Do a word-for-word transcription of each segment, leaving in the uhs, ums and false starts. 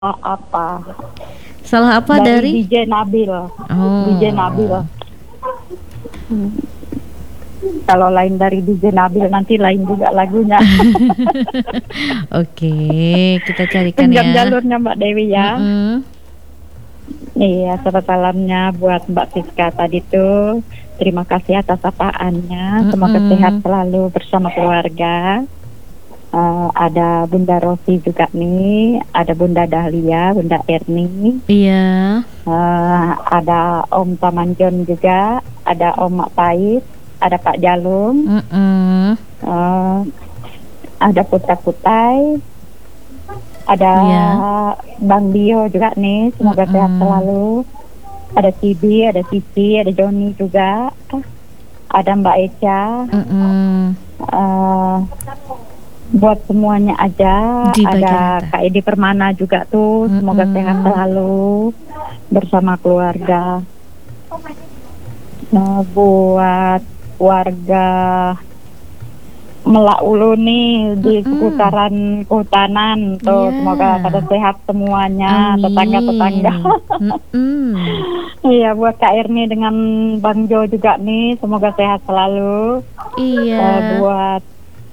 apa Salah apa dari dari? D J Nabil. D J Nabil. Oh. Hmm. Kalau lain dari D J Nabil nanti lain juga lagunya. Oke, kita carikan Pinjam ya. jalurnya Mbak Dewi ya. Mm-mm. Iya, selamat salamnya buat Mbak Siska tadi tuh. Terima kasih atas sapaannya. Semoga Mm-mm. sehat selalu bersama keluarga. Uh, ada Bunda Rosi juga nih, ada Bunda Dahlia, Bunda Erni, Iya. uh, ada Om Taman John juga, ada Om Mak Pais, ada Pak Jalum, Mm-mm. uh, ada Putra Putai, ada Iya. Bang Dio juga nih, semoga Mm-mm. sehat selalu. Ada Tibi, ada Cici, ada Joni juga, ada Mbak Eca. Mm-mm. Uh, buat semuanya aja, Di bagian ada atas. Kak Edi Permana juga tuh, semoga Mm-mm. sehat selalu bersama keluarga. Nah, buat warga Melak Ulu nih di Mm-mm. seputaran kehutanan tuh, Iya. semoga pada sehat semuanya, Amin. tetangga-tetangga. Mm-mm. Iya, buat Kak Erni dengan Bang Jo juga nih, semoga sehat selalu. Iya. Uh, buat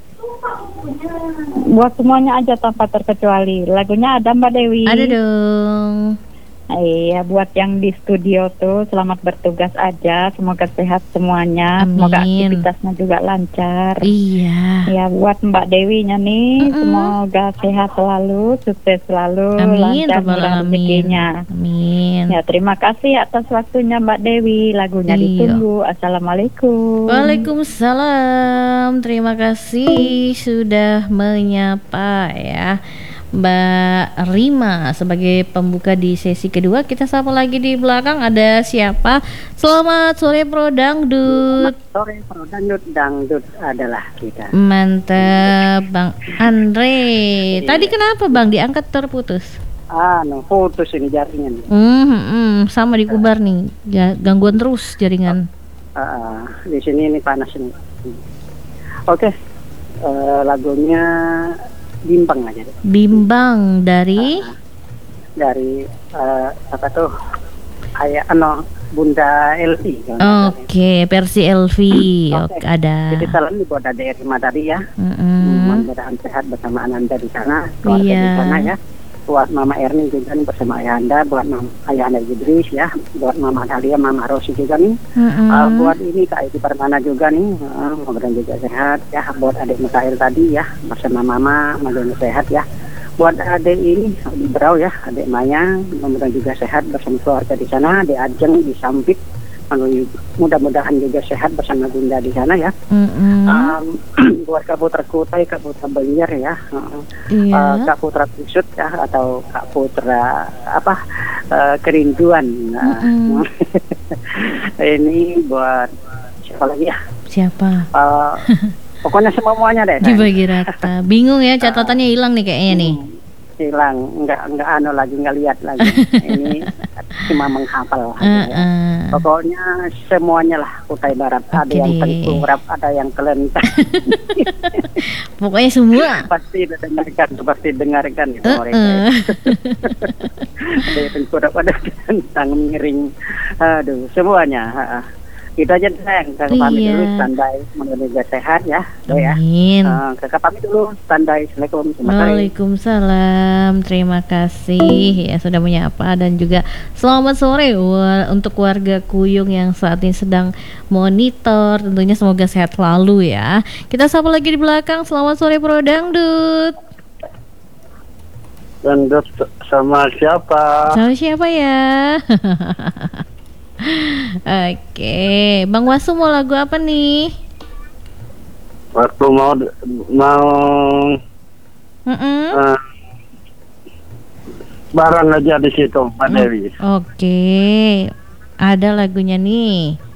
buat semuanya aja tanpa terkecuali. Lagunya ada Mbak Dewi. Ada dong. Iya, buat yang di studio tuh selamat bertugas aja. Semoga sehat semuanya. Amin. Semoga aktivitasnya juga lancar. Iya. Ya, buat Mbak Dewinya nih, Mm-mm. semoga sehat selalu, sukses selalu, Amin. lancar Rabbal murah alamin. rezekinya. Amin. Ya, terima kasih atas waktunya Mbak Dewi. Lagunya Iya. ditunggu. Assalamualaikum. Waalaikumsalam. Terima kasih sudah menyapa ya Mbak Rima sebagai pembuka di sesi kedua. Kita sapa lagi di belakang, ada siapa? Selamat sore Pro Dangdut. Sore Pro Dangdut, Dangdut adalah kita. Mantap Bang Andre. Tadi kenapa Bang diangkat terputus? Ah, no, putus ini jaringan. Hmm, hmm, sama di Kubar nih, ya, gangguan terus jaringan. Ah, di sini ini panas nih. Oke, eh, lagunya Bimbang aja deh. Bimbang dari Ah, dari eh, apa tuh? Ayah, ano, Bunda Elvi. Oke, versi Elvi. Oke, ada. Jadi salam buat Ade Rima tadi ya. Mm-mm. Mudah-mudahan sehat bersama Ananda di sana, keluarga Iya. di sana ya. Buat Mama Erni juga nih bersama Ayahanda, buat Mama Ayahanda Idris ya, buat Mama Dahlia, Mama Rosi juga nih. Mm-mm. Uh, buat ini Kak Edi Permana juga nih, uh, mudah-mudahan juga sehat ya. Buat adik Mikael tadi ya, bersama Mama, mudah-mudahan sehat ya. Buat adik ini di Berau ya, adik Maya, mudah-mudahan juga sehat bersama keluarga di sana. Adik Ajeng di Sampit, mudah-mudahan juga sehat bersama Bunda di sana ya. Mm-mm. Um, buat Kak Putra Kutai, Kak Putra Banjar ya, uh, Iya. uh, Kak Putra Kusut ya, atau Kak Putra apa uh, Kerinduan. Uh, ini buat siapa lagi ya? Siapa? Uh, pokoknya semuanya deh. Dibagi rata. Bingung ya, catatannya hilang nih kayaknya nih. Hilang, nggak nggak anu lagi, nggak lihat lagi. Ini cuma menghafal. aja, ya. Uh-uh. Pokoknya semuanya lah Kutai Barat. Ada Oke yang deh. tengkurap, ada yang kelentang. Pokoknya semua. Pasti dengarkan, pasti dengarkan itu mereka. Uh-uh. Ada yang tengkurap, ada yang kentang miring. Aduh, semuanya. Ha-ha. Itu aja sayang, kakak pamit Iya. dulu, standby, mudah-mudahan sehat ya, Do ya. Amin. Uh, kakak pamit dulu, standby, assalamualaikum, terima kasih. Waalaikumsalam. Terima kasih ya sudah menyapa, dan juga selamat sore wa- untuk warga Kuyung yang saat ini sedang monitor. Tentunya semoga sehat selalu ya. Kita sapa lagi di belakang. Selamat sore Pro Dangdut. Dangdut sama siapa? Sama siapa ya? Oke, Bang Wasu mau lagu apa nih? Waktu mau mau Mm-mm. eh, barang aja di situ, Mbak Dewi. Oke, ada lagunya nih.